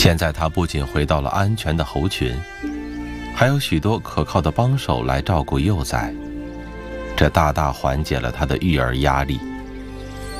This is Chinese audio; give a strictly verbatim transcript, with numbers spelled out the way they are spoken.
现在他不仅回到了安全的猴群，还有许多可靠的帮手来照顾幼崽，这大大缓解了他的育儿压力。